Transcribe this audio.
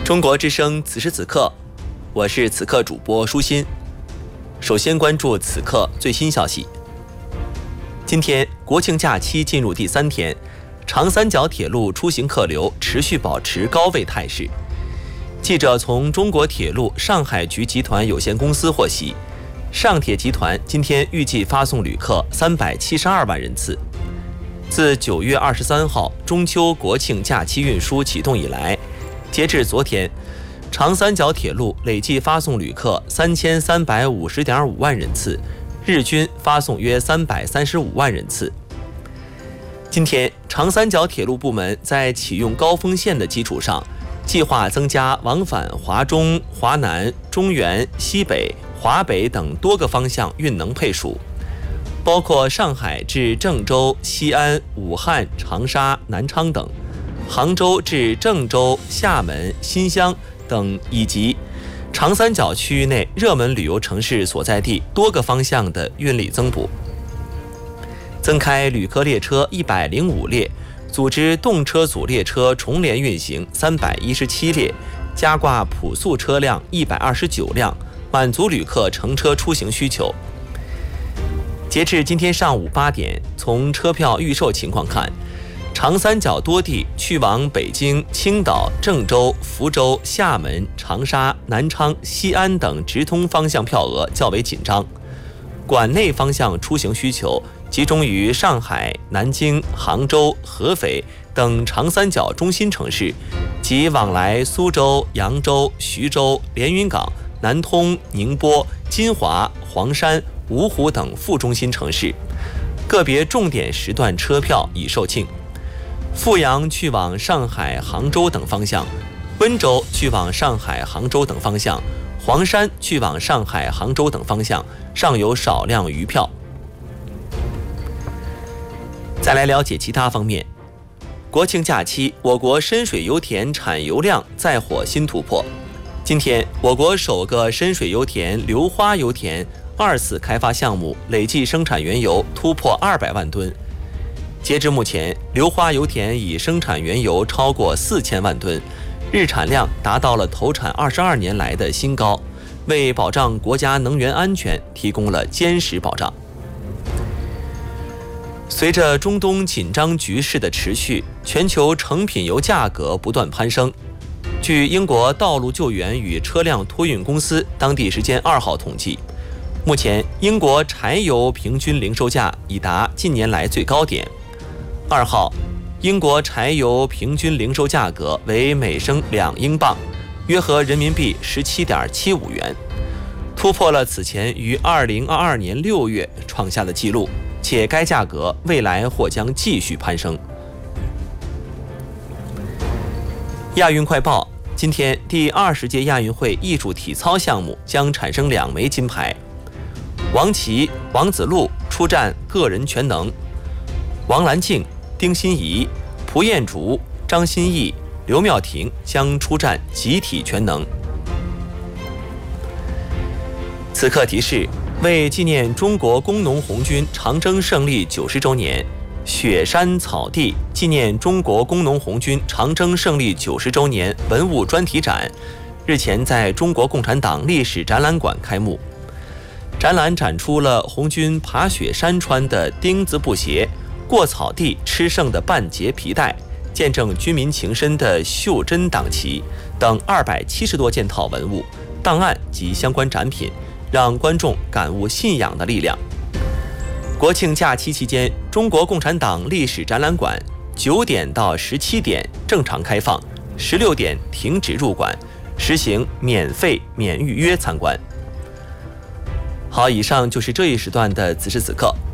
中国之声此时此刻，我是此刻主播舒心。首先关注此刻最新消息。今天国庆假期进入第3天，长三角铁路出行客流持续保持高位态势。记者从中国铁路上海局集团有限公司获悉，上铁集团今天预计发送旅客372万人次。自9月23号中秋国庆假期运输启动以来，截至昨天，长三角铁路累计发送旅客3350.5万人次，日均发送约335万人次。今天，长三角铁路部门在启用高峰线的基础上，计划增加往返华中、华南、中原、西北、华北等多个方向运能配属，包括上海至郑州、西安、武汉、长沙、南昌等，杭州至郑州、厦门、新乡等，以及长三角区域内热门旅游城市所在地多个方向的运力增补。增开旅客列车105列，组织动车组列车重联运行317列，加挂普速车辆129辆，满足旅客乘车出行需求。截至今天上午8点，从车票预售情况看，长三角多地去往北京、青岛、郑州、福州、厦门、长沙、南昌、西安等直通方向票额较为紧张，管内方向出行需求集中于上海、南京、杭州、合肥等长三角中心城市及往来苏州、扬州、徐州、连云港、南通、宁波、金华、黄山、芜湖等副中心城市，个别重点时段车票已售罄。阜阳去往上海、杭州等方向，温州去往上海、杭州等方向，黄山去往上海、杭州等方向尚有少量余票。再来了解其他方面。国庆假期，我国深水油田产油量再获新突破。今天，我国首个深水油田硫花油田2次开发项目累计生产原油突破200万吨。截至目前，硫花油田已生产原油超过4000万吨，日产量达到了投产22年来的新高，为保障国家能源安全提供了坚实保障。随着中东紧张局势的持续，全球成品油价格不断攀升。据英国道路救援与车辆托运公司当地时间2号统计，目前英国柴油平均零售价已达近年来最高点。2号，英国柴油平均零售价格为每升2英镑，约合人民币17.75元，突破了此前于2022年6月创下的纪录，且该价格未来或将继续攀升。亚运快报，今天第20届亚运会艺术体操项目将产生2枚金牌，王琦、王子路出战个人全能，王兰静、丁欣怡、蒲彦竹、张歆艺、刘妙婷将出战集体全能。此刻提示，为纪念中国工农红军长征胜利90周年，雪山草地纪念中国工农红军长征胜利90周年文物专题展日前在中国共产党历史展览馆开幕。展览展出了红军爬雪山穿的钉子布鞋、过草地吃剩的半截皮带、见证军民情深的袖珍党旗等270多件套文物、档案及相关展品，让观众感悟信仰的力量。国庆假期期间，中国共产党历史展览馆9点到17点正常开放，16点停止入馆，实行免费免预约参观。好，以上就是这一时段的此时此刻。